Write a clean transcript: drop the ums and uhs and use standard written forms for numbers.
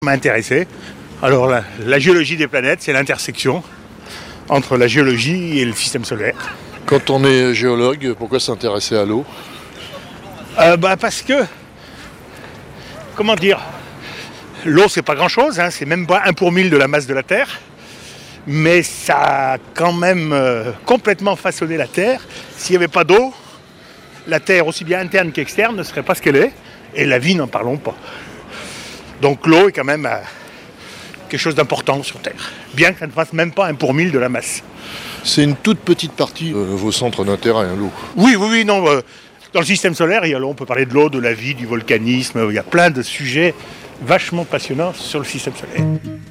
M'a intéressé. Alors la géologie des planètes, c'est l'intersection entre la géologie et le système solaire. Quand on est géologue, pourquoi s'intéresser à l'eau ? Parce que, comment dire, l'eau c'est pas grand chose, c'est même pas 1 pour 1000 de la masse de la Terre, mais ça a quand même complètement façonné la Terre. S'il n'y avait pas d'eau, la Terre, aussi bien interne qu'externe, ne serait pas ce qu'elle est, et la vie, n'en parlons pas. Donc l'eau est quand même quelque chose d'important sur Terre, bien qu'elle ne fasse même pas 1 pour 1000 de la masse. C'est une toute petite partie de vos centres d'intérêt, l'eau. Oui, non. Dans le système solaire, il y a l'eau, on peut parler de l'eau, de la vie, du volcanisme, il y a plein de sujets vachement passionnants sur le système solaire.